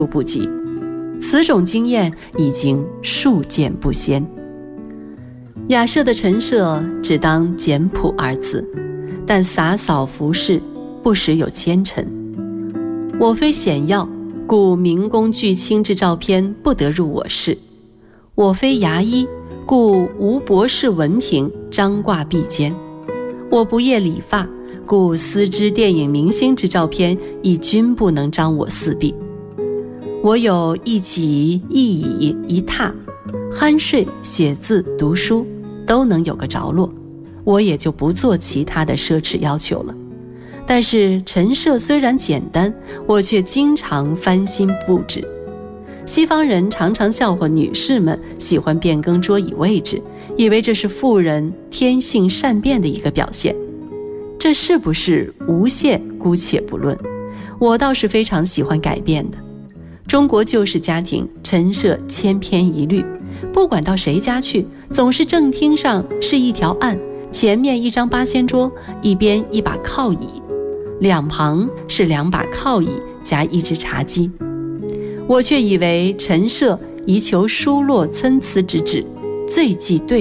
不及，此种经验已经数见不鲜。雅舍的陈设只当简朴二字，但洒扫服饰不时有奸臣。我非显要，故名工具亲之照片不得入我室；我非牙医，故无博士文凭张挂壁间；我不业理发，故丝织电影明星之照片亦均不能张我四壁。我有一己一椅一榻，酣睡写字读书都能有个着落，我也就不做其他的奢侈要求了。但是陈设虽然简单，我却经常翻新布置。西方人常常笑话女士们喜欢变更桌椅位置，以为这是妇人天性善变的一个表现。这是不是无限姑且不论，我倒是非常喜欢改变的。中国旧式家庭陈设千篇一律，不管到谁家去，总是正厅上是一条案，前面一张八仙桌，一边一把靠椅，两旁是两把靠椅加一只茶几。我却以为陈设宜求疏落参差之至，最忌对